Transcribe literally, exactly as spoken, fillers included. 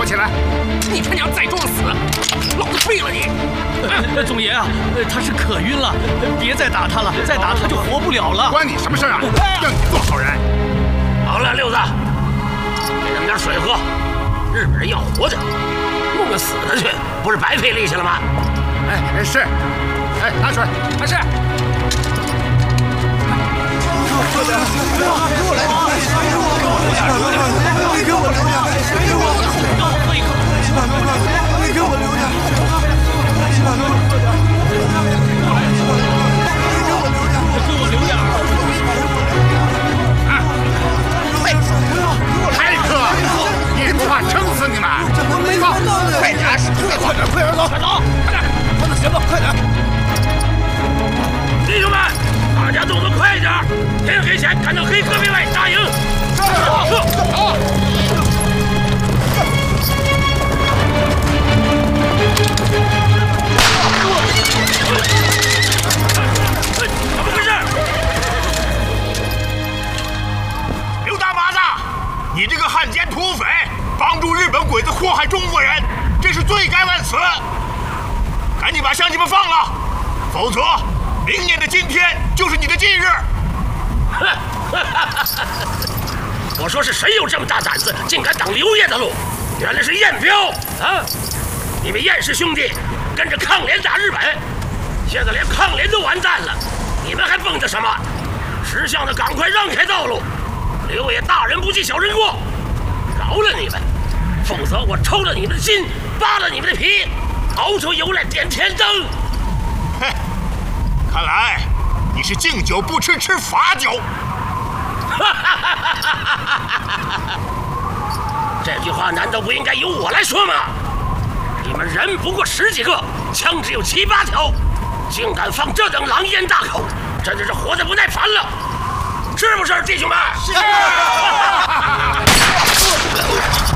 起来！你他娘再装死，老子毙了你！ 哎，总爷啊，他是渴晕了，别再打他了，再打他就活不了了。 关你什么事啊？让你做好人。 好了，六子，给他们点水喝。日本人要活着，弄个死的去，不是白费力气了吗？ 哎，是。哎，拿水，拿是。给我来，给我来，给我留点，给我留点，给我留点，喝一口，七百多块，给我留点，七百多块，给我留点，给我留点，啊！喂，开课，你不怕撑死你们？没看到呢，快点，快点，快点走，快走，快点，快点，行吧，快点。弟兄们，大家动作快一点！天黑前赶到黑戈壁外扎营。是。走。好。怎么回事？刘大麻子，你这个汉奸土匪，帮助日本鬼子祸害中国人，这是罪该万死！赶紧把乡亲们放了，否则。明年的今天就是你的忌日！ 我说是谁有这么大胆子，竟敢挡刘烨的路？原来是燕彪啊！你们燕氏兄弟跟着抗联打日本，现在连抗联都完蛋了，你们还蹦跶什么？识相的赶快让开道路！刘烨大人不计小人过，饶了你们，否则我抽了你们的心，扒了你们的皮，熬出油来点天灯！ 嘿。看来你是敬酒不吃吃罚酒。 这句话难道不应该由我来说吗？你们人不过十几个，枪只有七八条，竟敢放这等狼烟大口，真的是活得不耐烦了，是不是，弟兄们？是。